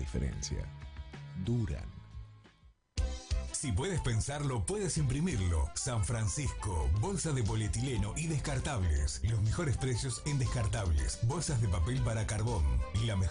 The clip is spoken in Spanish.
diferencia. Duran. Si puedes pensarlo, puedes imprimirlo. San Francisco, bolsa de polietileno y descartables. Los mejores precios en descartables. Bolsas de papel para carbón. La mejor